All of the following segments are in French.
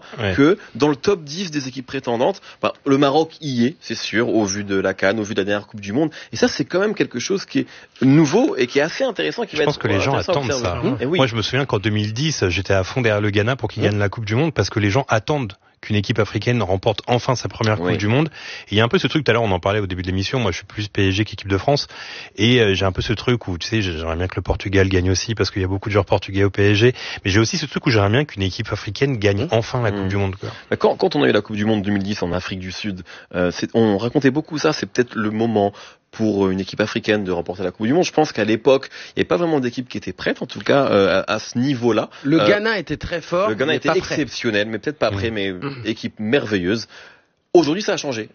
que dans le top 10 des équipes prétendantes, le Maroc y est, c'est sûr, au vu de la CAN, au vu de la dernière Coupe du Monde. Et ça, c'est quand même quelque chose qui est nouveau et qui est assez intéressant. Je pense que les gens attendent ça. Moi, je me souviens qu'en 2010, j'étais à fond derrière le Ghana pour qu'il gagne la Coupe du Monde parce que les gens attendent qu'une équipe africaine remporte enfin sa première Coupe du Monde. Et il y a un peu ce truc, tout à l'heure on en parlait au début de l'émission, moi je suis plus PSG qu'équipe de France, et j'ai un peu ce truc où, tu sais, j'aimerais bien que le Portugal gagne aussi, parce qu'il y a beaucoup de joueurs portugais au PSG, mais j'ai aussi ce truc où j'aimerais bien qu'une équipe africaine gagne enfin la Coupe du Monde, quoi. Quand on a eu la Coupe du Monde 2010 en Afrique du Sud, on racontait beaucoup ça, c'est peut-être le moment pour une équipe africaine de remporter la Coupe du Monde. Je pense qu'à l'époque, il n'y avait pas vraiment d'équipe qui était prête, en tout cas à ce niveau-là. Le Ghana était très fort. Le Ghana était exceptionnel, mais peut-être pas prêt, mais équipe merveilleuse. Aujourd'hui, ça a changé.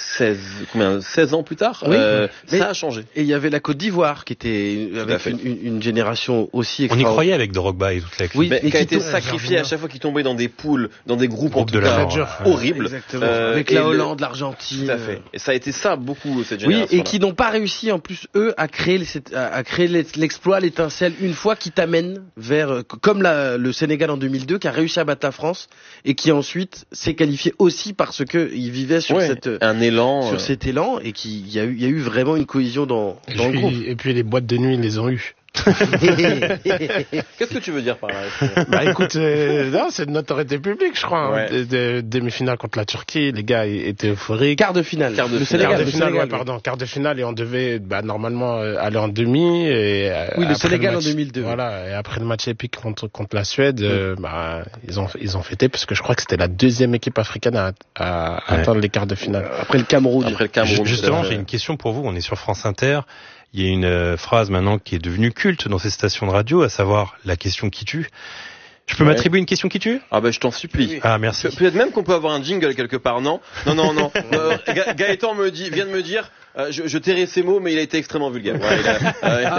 16 ans plus tard, ça a changé. Et il y avait la Côte d'Ivoire qui était avec une génération aussi extraordinaire. On y croyait avec Drogba et toute la clique. Oui, mais qui a été sacrifié à chaque fois qu'il tombait dans des poules, dans des groupes en tout cas horribles. Exactement. Avec la Hollande, l'Argentine. Tout à fait. Et ça a été ça beaucoup cette génération. Oui, et qui n'ont pas réussi en plus eux à créer l'exploit, l'étincelle une fois qui t'amène vers comme le Sénégal en 2002 qui a réussi à battre la France et qui ensuite s'est qualifié aussi parce que il vivait sur cet élan et il y a eu vraiment une cohésion dans le groupe. Et puis les boîtes de nuit, ils les ont eues. Qu'est-ce que tu veux dire par là? Écoute, non, c'est de notoriété publique, je crois. Demi-finale contre la Turquie, les gars étaient euphoriques. Quart de finale. Quart de finale, et on devait normalement aller en demi. Le Sénégal en 2002. Voilà, et après le match épique contre la Suède, ils ont fêté parce que je crois que c'était la deuxième équipe africaine à atteindre les quarts de finale. Après le Cameroun. Justement, j'ai une question pour vous. On est sur France Inter. Il y a une phrase maintenant qui est devenue culte dans ces stations de radio, à savoir la question qui tue. Je peux m'attribuer une question qui tue? Je t'en supplie. Ah, merci. Peut-être même qu'on peut avoir un jingle quelque part, non? Non. Gaëtan vient de me dire, je tairai ses mots, mais il a été extrêmement vulgaire. À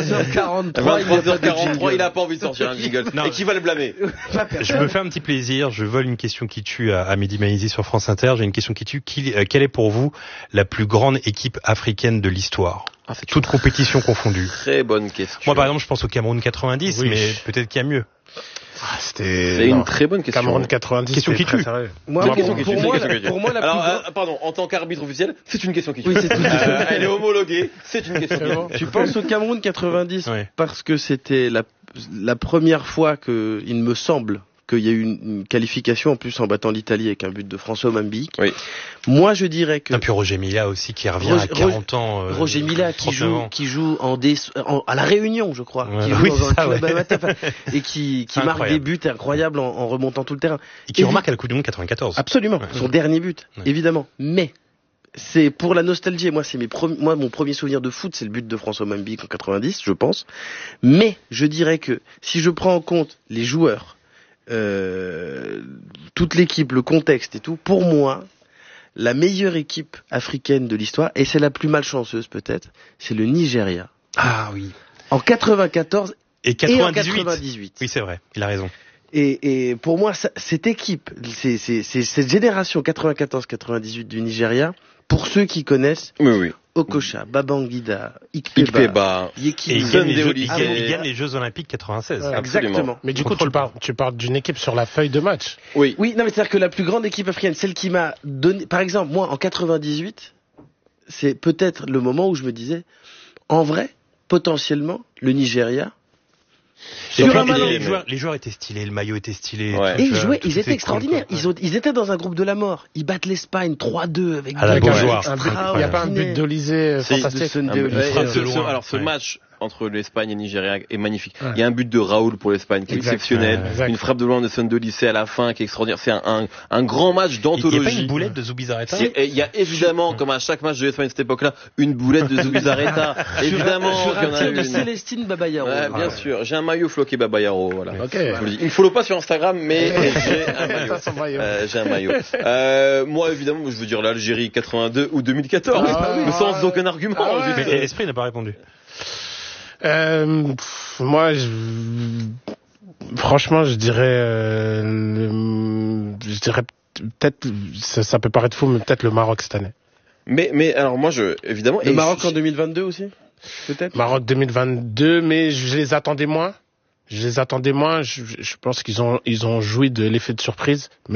23h43, il a pas envie de sortir un jingle. Et qui va le blâmer? Je me fais un petit plaisir. Je vole une question qui tue à Mehdi Maizi sur France Inter. J'ai une question qui tue. Quelle est pour vous la plus grande équipe africaine de l'histoire? Toute compétition confondue. Très bonne question. Moi, par exemple, je pense au Cameroun 90, mais peut-être qu'il y a mieux. C'est une très bonne question. Cameroun 90. Question qui tue. Pour moi, pardon, en tant qu'arbitre officiel, c'est une question qui tue. Oui, c'est elle est homologuée, c'est une question qui tue. Tu penses au Cameroun 90 parce que c'était la première fois il me semble qu'il y a eu une qualification en plus en battant l'Italie avec un but de François Mambi. Oui. Moi, je dirais que... Et puis Roger Mila aussi qui revient à 40 ans. Roger Mila qui joue à la Réunion, je crois. Qui joue dans un club amateur et qui marque des buts incroyables en remontant tout le terrain. Et qui remarque à la Coupe du Monde 94. Absolument. Son dernier but, évidemment. Mais c'est pour la nostalgie. Moi, mon premier souvenir de foot, c'est le but de François Mambi en 90, je pense. Mais je dirais que si je prends en compte les joueurs, toute l'équipe, le contexte et tout, pour moi, la meilleure équipe africaine de l'histoire, et c'est la plus malchanceuse peut-être, c'est le Nigeria. Ah oui. En 94 et en 98. Oui, c'est vrai, il a raison. Et pour moi, cette équipe, c'est cette génération 94-98 du Nigeria, pour ceux qui connaissent, Okocha, Babangida, Ikpeba, Yekini, il gagne les Jeux Olympiques 96. Exactement. Mais du coup, tu parles d'une équipe sur la feuille de match. Oui, non, mais c'est-à-dire que la plus grande équipe africaine, celle qui m'a donné, par exemple, moi, en 98, c'est peut-être le moment où je me disais, en vrai, potentiellement, le Nigeria, les joueurs étaient stylés, le maillot était stylé. Et ils étaient extraordinaires. Ils étaient dans un groupe de la mort. Ils battent l'Espagne 3-2 avec la Beaujoire. Il n'y a pas un but d'Olysée fantastique. Alors ce match entre l'Espagne et le Nigeria est magnifique. Il y a un but de Raoul pour l'Espagne qui est exceptionnel, une frappe de loin de Sundolise à la fin qui est extraordinaire. C'est un grand match d'anthologie. Il n'y a pas une boulette de Zubizarreta? Il y a évidemment, comme à chaque match de l'Espagne à cette époque-là, une boulette de Zubizarreta. Évidemment. Sur un tir de Célestine Babayaro. Bien sûr. J'ai un maillot floqué Babayaro. Voilà. Okay. Il ne follow pas sur Instagram, mais j'ai un maillot. Moi, évidemment, je veux dire l'Algérie 82 ou 2014. Sans aucun argument. Mais l'esprit n'a pas répondu. Moi, franchement, je dirais peut-être, ça peut paraître fou, mais peut-être le Maroc cette année. Mais alors moi, évidemment. Le Maroc en 2022 aussi, peut-être. Maroc 2022, mais je les attendais moins. Je pense qu'ils ont joui de l'effet de surprise.